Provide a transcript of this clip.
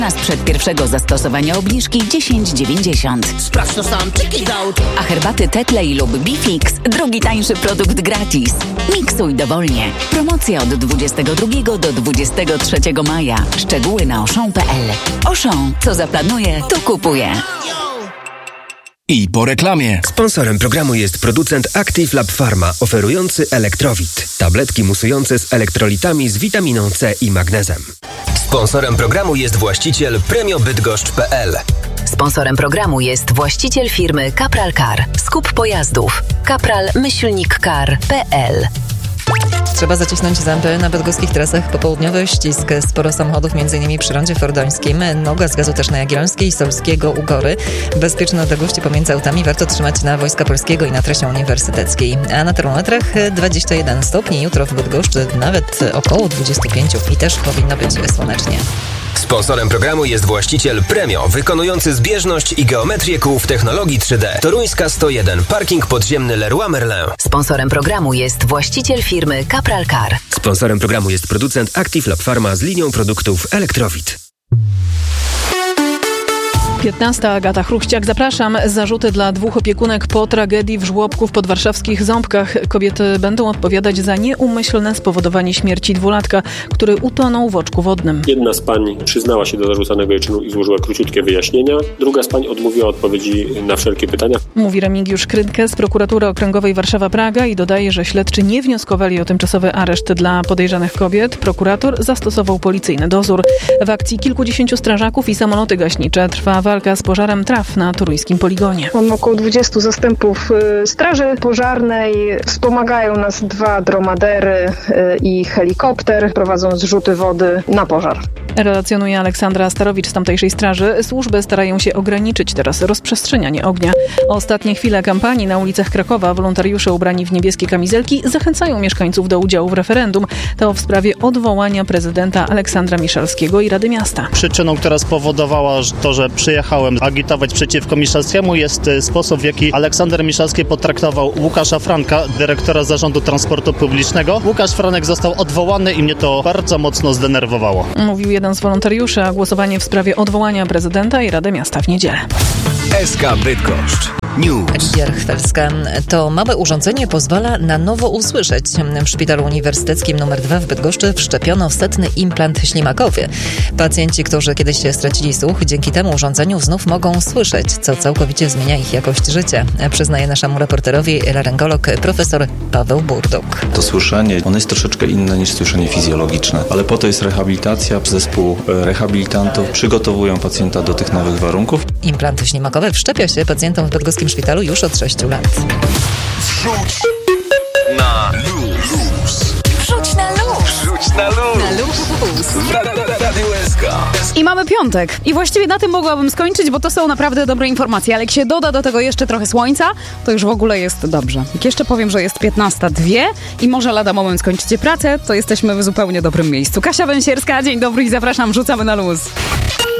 Na sprzed pierwszego zastosowania obniżki 10,90. Sprawdź to sam, check it out. A herbaty Tetley lub Bifix drugi tańszy produkt gratis. Miksuj dowolnie. Promocja od 22 do 23 maja. Szczegóły na auchan.pl. Auchan, co zaplanuje, to kupuje. I po reklamie. Sponsorem programu jest producent Active Lab Pharma, oferujący Elektrowit. Tabletki musujące z elektrolitami z witaminą C i magnezem. Sponsorem programu jest właściciel premiobydgoszcz.pl. Sponsorem programu jest właściciel firmy Kapral Car. Skup pojazdów. kapral-car.pl. Trzeba zacisnąć zęby na bydgoskich trasach popołudniowych. Ścisk, sporo samochodów, m.in. przy rondzie fordońskim. Noga z gazu też na Jagiellońskiej, Solskiego, Ugory. Bezpieczne odległości pomiędzy autami warto trzymać na Wojska Polskiego i na trasie uniwersyteckiej. A na termometrach 21 stopni. Jutro w Bydgoszczy nawet około 25 i też powinno być słonecznie. Sponsorem programu jest właściciel Premio, wykonujący zbieżność i geometrię kół w technologii 3D. Toruńska 101, parking podziemny Leroy Merlin. Sponsorem programu jest właściciel firmy Kapral Car. Sponsorem programu jest producent Active Lab Pharma z linią produktów Elektrowit. 15. Agata Chruściak. Zapraszam. Zarzuty dla 2 opiekunek po tragedii w żłobku w podwarszawskich Ząbkach. Kobiety będą odpowiadać za nieumyślne spowodowanie śmierci 2-latka, który utonął w oczku wodnym. Jedna z pań przyznała się do zarzucanego jej czynu i złożyła króciutkie wyjaśnienia. Druga z pań odmówiła odpowiedzi na wszelkie pytania. Mówi Remigiusz Krynkę z Prokuratury Okręgowej Warszawa-Praga i dodaje, że śledczy nie wnioskowali o tymczasowy areszt dla podejrzanych kobiet. Prokurator zastosował policyjny dozór. W akcji kilkudziesięciu strażaków i samoloty gaśnicze trwa walka z pożarem traw na toruńskim poligonie. Mamy około 20 zastępów Straży Pożarnej. Wspomagają nas 2 dromadery i helikopter. Prowadzą zrzuty wody na pożar. Relacjonuje Aleksandra Starowicz z tamtejszej straży. Służby starają się ograniczyć teraz rozprzestrzenianie ognia. Ostatnie chwile kampanii na ulicach Krakowa wolontariusze ubrani w niebieskie kamizelki zachęcają mieszkańców do udziału w referendum. To w sprawie odwołania prezydenta Aleksandra Miszalskiego i Rady Miasta. Przyczyną, która spowodowała to, że przyjechałem agitować przeciwko Miszalskiemu, jest sposób, w jaki Aleksander Miszalski potraktował Łukasza Franka, dyrektora Zarządu Transportu Publicznego. Łukasz Franek został odwołany i mnie to bardzo mocno zdenerwowało. Mówił jeden z wolontariuszy, a głosowanie w sprawie odwołania prezydenta i Rady Miasta w niedzielę. SK Bydgoszcz News. Lidia Rchwelska. To małe urządzenie pozwala na nowo usłyszeć. W Szpitalu Uniwersyteckim nr 2 w Bydgoszczy wszczepiono 100. implant ślimakowy. Pacjenci, którzy kiedyś stracili słuch, dzięki temu urządzeniu znów mogą słyszeć, co całkowicie zmienia ich jakość życia, przyznaje naszemu reporterowi laryngolog profesor Paweł Burduk. To słyszenie, ono jest troszeczkę inne niż słyszenie fizjologiczne, ale po to jest rehabilitacja. Zespół rehabilitantów przygotowują pacjenta do tych nowych warunków. Implant ślimakowy wszczepia się pacjentom w bydgoskim szpitalu już od 6 lat. Wrzuć na luz. Wrzuć na luz. Wrzuć na luz. Na luz. Radio SK. I mamy piątek. I właściwie na tym mogłabym skończyć, bo to są naprawdę dobre informacje. Ale jak się doda do tego jeszcze trochę słońca, to już w ogóle jest dobrze. Jak jeszcze powiem, że jest 15:02 i może lada moment skończycie pracę, to jesteśmy w zupełnie dobrym miejscu. Kasia Węsierska, dzień dobry i zapraszam, rzucamy na luz.